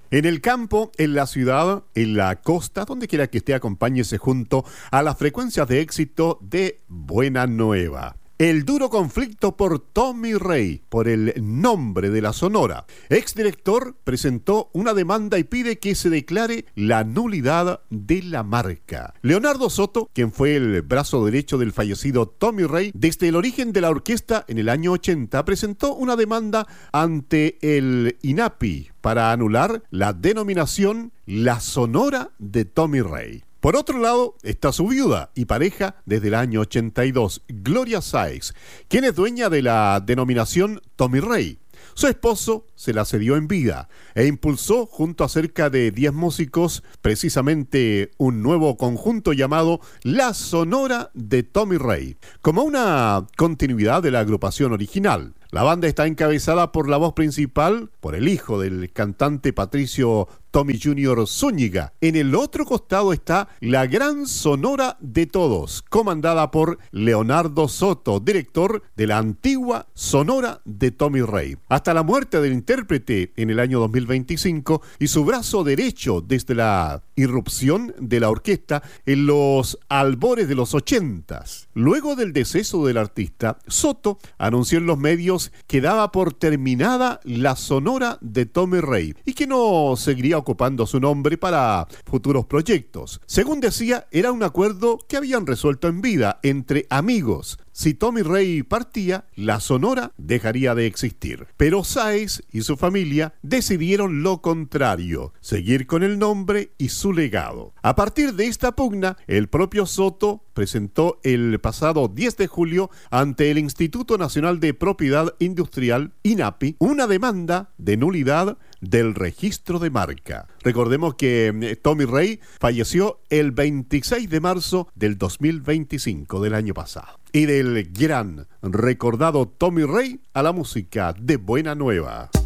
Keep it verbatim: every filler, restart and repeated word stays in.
En el campo, en la ciudad, en la costa, donde quiera que esté, acompáñese junto a las frecuencias de éxito de Buena Nueva. El duro conflicto por Tommy Rey, por el nombre de la Sonora. Exdirector presentó una demanda y pide que se declare la nulidad de la marca. Leonardo Soto, quien fue el brazo derecho del fallecido Tommy Rey, desde el origen de la orquesta en el año ochenta, presentó una demanda ante el INAPI para anular la denominación La Sonora de Tommy Rey. Por otro lado, está su viuda y pareja desde el año ochenta y dos, Gloria Sáez, quien es dueña de la denominación Tommy Rey. Su esposo se la cedió en vida e impulsó junto a cerca de diez músicos precisamente un nuevo conjunto llamado La Sonora de Tommy Rey, como una continuidad de la agrupación original. La banda está encabezada por la voz principal, por el hijo del cantante Patricio Tommy junior Zúñiga. En el otro costado está la gran Sonora de Todos, comandada por Leonardo Soto, director de la antigua Sonora de Tommy Rey. Hasta la muerte del intérprete en el año dos mil veinticinco y su brazo derecho desde la irrupción de la orquesta en los albores de los ochentas. Luego del deceso del artista, Soto anunció en los medios que daba por terminada la Sonora de Tommy Rey y que no seguiría ocupando su nombre para futuros proyectos. Según decía, era un acuerdo que habían resuelto en vida entre amigos. Si Tommy Rey partía, la Sonora dejaría de existir. Pero Sáez y su familia decidieron lo contrario, seguir con el nombre y su legado. A partir de esta pugna, el propio Soto presentó el pasado diez de julio ante el Instituto Nacional de Propiedad Industrial, INAPI, una demanda de nulidad del registro de marca. Recordemos que Tommy Rey falleció el veintiséis de marzo del dos mil veinticinco del año pasado. Y del gran recordado Tommy Rey a la música de Buena Nueva.